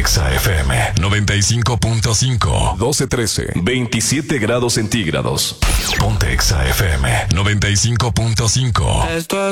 Exa FM 95.5. 12-13, 27 grados centígrados. Ponte Exa FM 95.5.